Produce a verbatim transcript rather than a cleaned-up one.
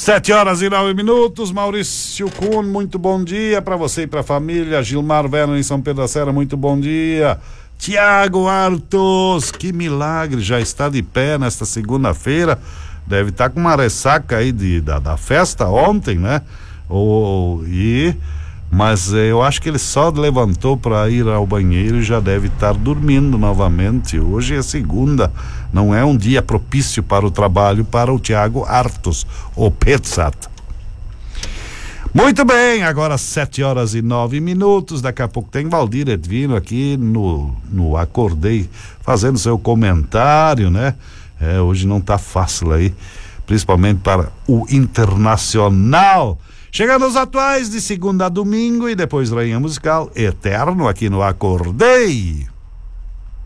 Sete horas e nove minutos, Maurício Kuhn, muito bom dia para você e para a família. Gilmar Werner em São Pedro da Serra, muito bom dia. Tiago Artos, que milagre, já está de pé nesta segunda-feira. Deve estar com uma ressaca aí de, da, da festa ontem, né? Ou, e, mas eu acho que ele só levantou para ir ao banheiro e já deve estar dormindo novamente. Hoje é segunda, não é um dia propício para o trabalho para o Tiago Artos, o Petsat. Muito bem, agora sete horas e nove minutos. Daqui a pouco tem Valdir Edvino aqui no, no Acordei, fazendo seu comentário, né? É, hoje não tá fácil aí, principalmente para o Internacional. Chegando aos atuais de segunda a domingo e depois Rainha Musical Eterno aqui no Acordei.